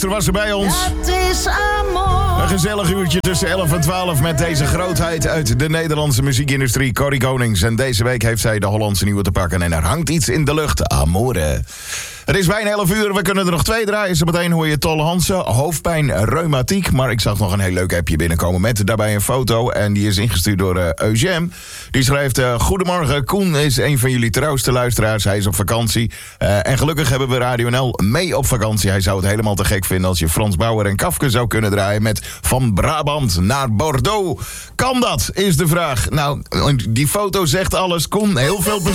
Webster was er bij ons. Het is amor. Een gezellig uurtje tussen 11 en 12 met deze grootheid uit de Nederlandse muziekindustrie, Corrie Konings. En deze week heeft zij de Hollandse nieuwe te pakken en er hangt iets in de lucht. Amore. Het is bijna 11 uur, we kunnen er nog 2 draaien. Zometeen hoor je Tolle Hansen, hoofdpijn, reumatiek. Maar ik zag nog een heel leuk appje binnenkomen met daarbij een foto. En die is ingestuurd door Eugène. Die schrijft, goedemorgen, Koen is een van jullie trouwste luisteraars. Hij is op vakantie. En gelukkig hebben we Radio NL mee op vakantie. Hij zou het helemaal te gek vinden als je Frans Bauer en Kafke zou kunnen draaien met Van Brabant naar Bordeaux. Kan dat, is de vraag. Nou, die foto zegt alles. Koen, heel veel plezier.